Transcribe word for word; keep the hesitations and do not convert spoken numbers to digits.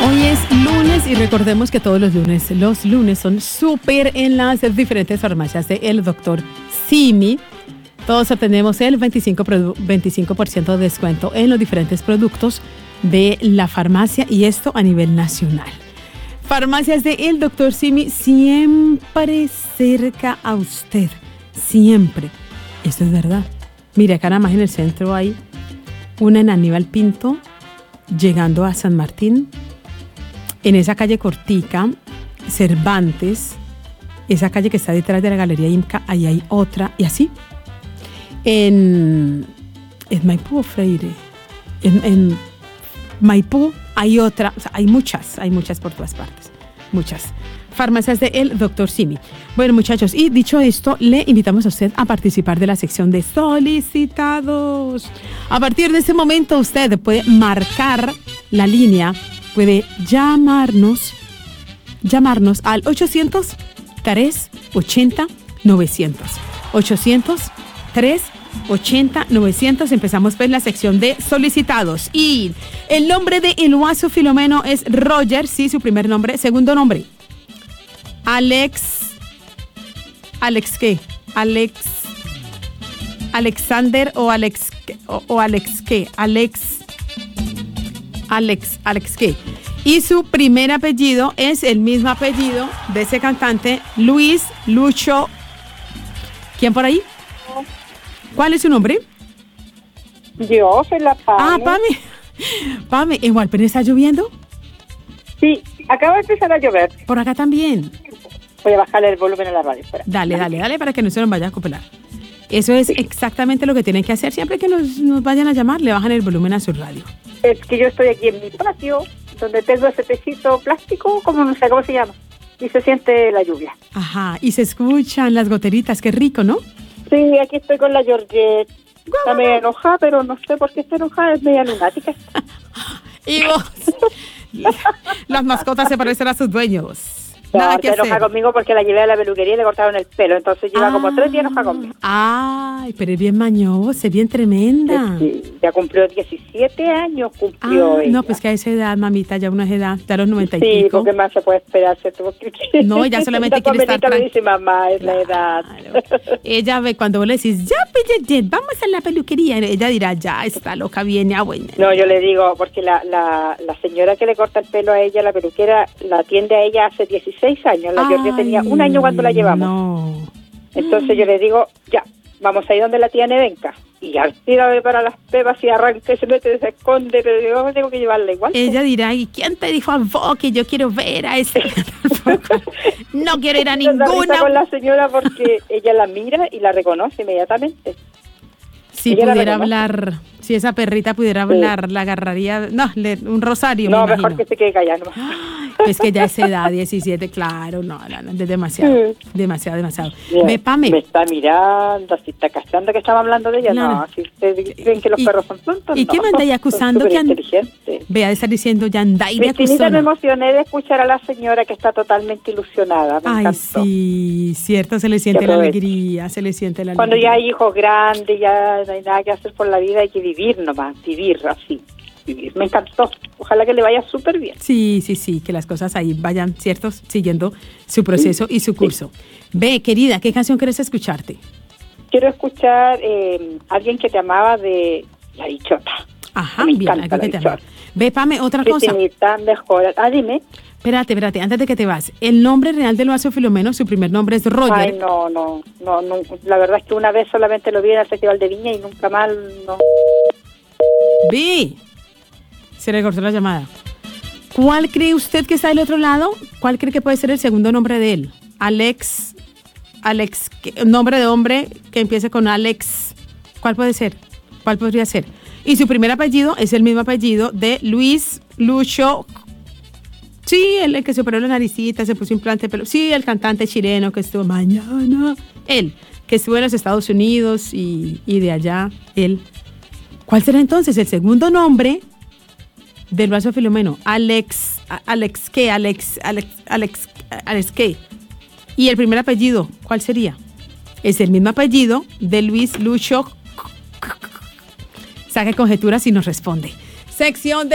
Hoy es lunes y recordemos que todos los lunes, los lunes son súper en las diferentes farmacias de el doctor Simi. Todos obtenemos el veinticinco por ciento de descuento en los diferentes productos de la farmacia y esto a nivel nacional. Farmacias de el doctor Simi siempre cerca a usted, siempre. Esto es verdad. Mire, acá nada más en el centro hay una en Aníbal Pinto, llegando a San Martín. En esa calle cortica, Cervantes, esa calle que está detrás de la Galería Imca, ahí hay otra, y así. En, en Maipú o Freire, en, en Maipú hay otra, o sea, hay muchas, hay muchas por todas partes, muchas. Farmacias de el doctor Simi. Bueno, muchachos, y dicho esto, le invitamos a usted a participar de la sección de solicitados. A partir de este momento, usted puede marcar la línea, puede llamarnos, llamarnos al ochocientos, tres ochenta, novecientos. ochocientos, tres ochenta, novecientos. Empezamos pues la sección de solicitados. Y el nombre de el Huaso Filomeno es Roger, sí, su primer nombre. Segundo nombre, Alex, ¿Alex qué? Alex, Alexander o Alex, o, o Alex qué? Alex, Alex, Alex qué. Y su primer apellido es el mismo apellido de ese cantante, Luis Lucho. ¿Quién por ahí? ¿Cuál es su nombre? Yo soy la Pame. Ah, Pame. Pame, ¿en Walpen está lloviendo? Sí, acaba de empezar a llover. Por acá también. Voy a bajarle el volumen a la radio. Espera. Dale, dale, dale para que no se nos vaya a acopelar. Eso es exactamente lo que tienen que hacer. Siempre que nos, nos vayan a llamar, le bajan el volumen a su radio. Es que yo estoy aquí en mi patio, donde tengo ese techito plástico, como no sé cómo se llama, y se siente la lluvia. Ajá, y se escuchan las goteritas, qué rico, ¿no? Sí, aquí estoy con la Georgette. Está media enojada, pero no sé por qué está enojada, es media lunática. Y vos, las mascotas se parecen a sus dueños. No, Nada que se enoja hacer. conmigo porque la llevé a la peluquería y le cortaron el pelo, entonces lleva ah, como tres días enojada conmigo. Ay, pero es bien mañosa, es bien tremenda. Sí, ya cumplió diecisiete años, cumplió Ah, ella. no, pues que a esa edad, mamita, ya una edad, ya a los noventa y Sí, pico. porque más se puede esperar, ¿cierto? Porque No, ella solamente quiere estar tranquila. Me tranquila. dice, mamá, es la edad. Ella ve cuando vos le decís, ya, Bridget, vamos a la peluquería, ella dirá, ya, está loca, viene a buena. No, yo le digo, porque la, la, la señora que le corta el pelo a ella, la peluquera, la atiende a ella hace dieciséis años. La Georgia tenía un año cuando la llevamos. No. Entonces yo le digo, ya, vamos a ir donde la tía Nevenka. Y al tira para las pepas y arranca y se mete, se esconde, pero yo tengo que llevarla igual. Ella dirá, ¿y quién te dijo a vos que yo quiero ver a ese? No quiero ir a ninguna. Con la señora porque ella la mira y la reconoce inmediatamente. Si ella pudiera hablar, si esa perrita pudiera hablar, sí, la agarraría, no, le, un rosario. No, me mejor imagino. que se quede callada. Pues que ya es edad, diecisiete, claro, no, no, no, es demasiado, sí, demasiado, demasiado. Bien, Ve, Pame. Me está mirando, si está cachando que estaba hablando de ella, claro. No, si ustedes creen que los y, perros son tontos, ¿y no. qué me andáis acusando? Que and... Vea de estar diciendo, ya andáis de acusando. Me emocioné de escuchar a la señora que está totalmente ilusionada, me Ay, encantó. Sí, cierto, se le siente la alegría, se le siente la alegría. Cuando ya hay hijos grandes, ya no hay nada que hacer por la vida, hay que vivir nomás, vivir así. Me encantó. Ojalá que le vaya súper bien. Sí, sí, sí, que las cosas ahí vayan, ¿cierto? Siguiendo su proceso sí, y su curso. Sí. Ve, querida, ¿qué canción quieres escucharte? Quiero escuchar eh, Alguien que te amaba de La Bichota. Ajá, me bien, Alguien que te amaba. Ve, Pame, otra cosa. Mejor. Ah, dime. Espérate, espérate, antes de que te vas. El nombre real del Huaso Filomeno, su primer nombre es Roger. Ay, no, no, no, no. La verdad es que una vez solamente lo vi en el Festival de Viña y nunca más, no. Vi. Se le cortó la llamada. ¿Cuál cree usted que está del otro lado? ¿Cuál cree que puede ser el segundo nombre de él? Alex, Alex, nombre de hombre que empiece con Alex. ¿Cuál puede ser? ¿Cuál podría ser? Y su primer apellido es el mismo apellido de Luis Lucho. Sí, el, el que se operó la naricita, se puso implante, pero sí, el cantante chileno que estuvo mañana. Él, que estuvo en los Estados Unidos y, y de allá, él. ¿Cuál será entonces el segundo nombre del Huaso Filomeno? Alex, Alex qué, Alex, Alex, Alex, Alex qué. Y el primer apellido, ¿cuál sería? Es el mismo apellido de Luis Lucho. Saque conjeturas y nos responde. Sección de